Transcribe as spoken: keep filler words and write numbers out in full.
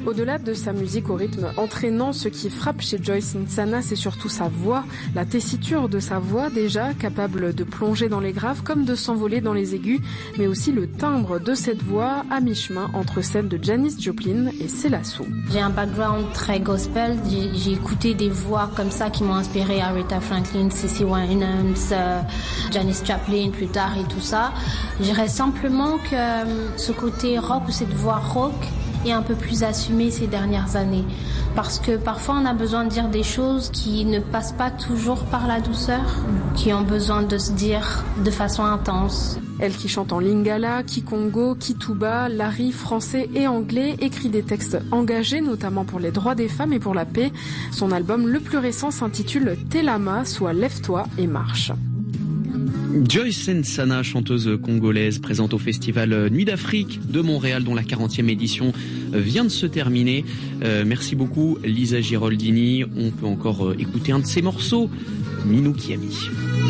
Au-delà de sa musique au rythme entraînant, ce qui frappe chez Joyce Nsana, c'est surtout sa voix, la tessiture de sa voix déjà, capable de plonger dans les graves comme de s'envoler dans les aigus, mais aussi le timbre de cette voix à mi-chemin entre celle de Janis Joplin et Céla Sou. J'ai un background très gospel, j'ai, j'ai écouté des voix comme ça qui m'ont inspiré, Aretha Franklin, C C Winans, euh, Janis Joplin plus tard et tout ça. Je dirais simplement que euh, ce côté rock ou cette voix rock est un peu plus assumé ces dernières années. Parce que parfois on a besoin de dire des choses qui ne passent pas toujours par la douceur, qui ont besoin de se dire de façon intense. Elle qui chante en lingala, kikongo, kituba, lari, français et anglais, écrit des textes engagés, notamment pour les droits des femmes et pour la paix. Son album le plus récent s'intitule Telama, soit Lève-toi et marche. Joyce Nsana, chanteuse congolaise, présente au festival Nuit d'Afrique de Montréal, dont la quarantième édition vient de se terminer. Euh, merci beaucoup Lisa Giraldini. On peut encore écouter un de ses morceaux, Minou Kiami.